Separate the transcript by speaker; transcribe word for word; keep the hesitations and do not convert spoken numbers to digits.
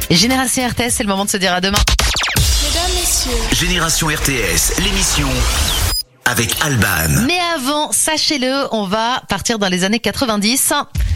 Speaker 1: Génération R T S, c'est le moment de se dire à demain.
Speaker 2: Mesdames, messieurs.
Speaker 3: Génération R T S, l'émission avec Alban.
Speaker 1: Mais avant, sachez-le, on va partir dans les années quatre-vingt-dix.